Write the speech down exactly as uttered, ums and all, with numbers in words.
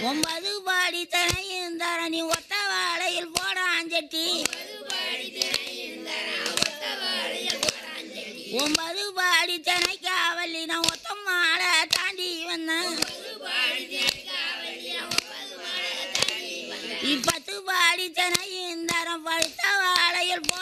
ஒன்பது பாடி தனையும் தரணி ஒத்த வாழையில் போடாஞ்சட்டி ஒன்பது பாடி தனை காவலி நான் ஒத்த மாலை தாண்டி வந்தேன் இப்பத்து பாடி தனையும் தரம் பழுத்த வாழையில்